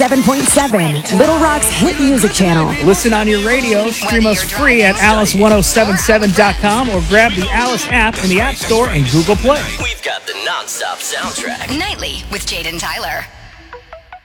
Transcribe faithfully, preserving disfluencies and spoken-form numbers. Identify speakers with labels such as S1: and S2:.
S1: seven point seven, Little Rock's hit music channel.
S2: Listen on your radio, stream us free at alice ten seventy-seven dot com or grab the Alice app in the App Store and Google Play.
S3: We've got the non-stop soundtrack.
S4: Nightly with Jaden Tyler.